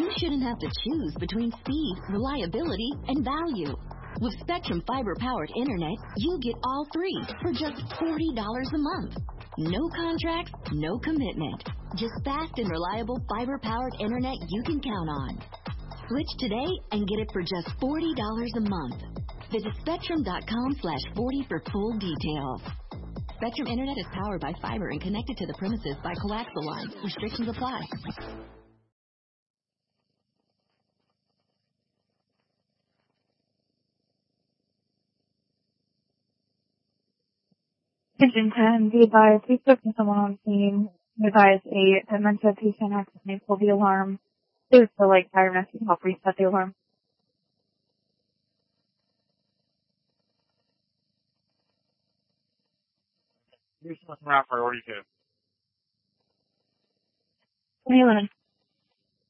you shouldn't have to choose between speed, reliability, and value. With Spectrum fiber-powered internet, you get all three for just $40 a month. No contracts, no commitment. Just fast and reliable fiber-powered internet you can count on. Switch today and get it for just $40 a month. Visit Spectrum.com/40 for full details. Spectrum Internet is powered by fiber and connected to the premises by coaxial lines. Restrictions apply. Attention 10, be advised, we spoke to someone on scene. Be advised a dementia patient accidentally pulled the alarm. There's the fire message help reset the alarm. Here's what's around priority 2. 2011.